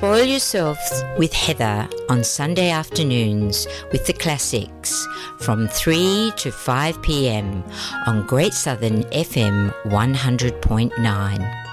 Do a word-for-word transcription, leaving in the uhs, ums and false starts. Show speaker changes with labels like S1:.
S1: Spoil yourselves with Heather on Sunday afternoons with the classics from three to five p.m. on Great Southern F M one hundred point nine.